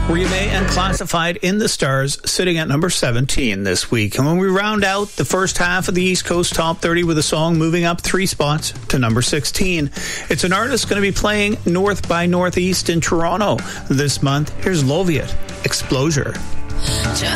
Riame and Classified in the Stars, sitting at number 17 this week. And when we round out the first half of the East Coast Top 30 with a song moving up 3 spots to number 16, it's an artist going to be playing North by Northeast in Toronto this month. Here's Loviet, Exposure. Just